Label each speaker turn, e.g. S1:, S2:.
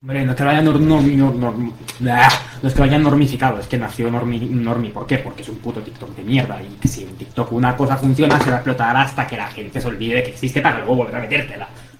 S1: Hombre, no es que lo hayan no es que lo hayan normificado, es que nació normi. ¿Por qué? Porque es un puto TikTok de mierda. Y que si en TikTok una cosa funciona, se va a explotar hasta que la gente se olvide que existe para luego volver a metértela.